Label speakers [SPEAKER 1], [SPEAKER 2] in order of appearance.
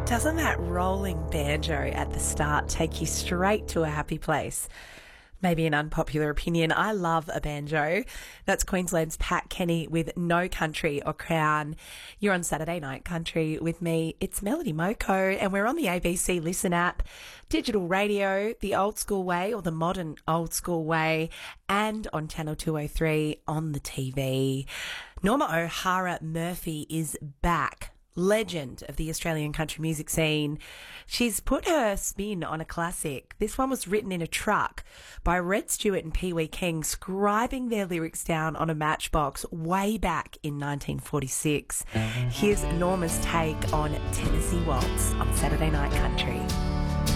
[SPEAKER 1] Doesn't that rolling banjo at the start take you straight to a happy place? Maybe an unpopular opinion. I love a banjo. That's Queensland's Pat Kenny with No Country or Crown. You're on Saturday Night Country with me. It's Melody Moko, and we're on the ABC Listen app, digital radio, the old school way or the modern old school way, and on Channel 203 on the TV. Norma O'Hara Murphy is back. Legend of the Australian country music scene. She's put her spin on a classic. This one was written in a truck by Red Stewart and Pee Wee King, scribing their lyrics down on a matchbox way back in 1946. Here's Norma's take on Tennessee Waltz on Saturday Night Country.